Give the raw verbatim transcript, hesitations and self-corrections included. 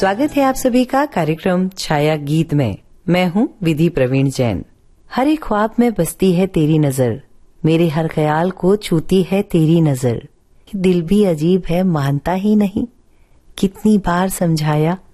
स्वागत है आप सभी का कार्यक्रम छाया गीत में। मैं हूँ विधि प्रवीण जैन। हर एक ख्वाब में बसती है तेरी नजर, मेरे हर ख्याल को छूती है तेरी नजर। दिल भी अजीब है, मानता ही नहीं, कितनी बार समझाया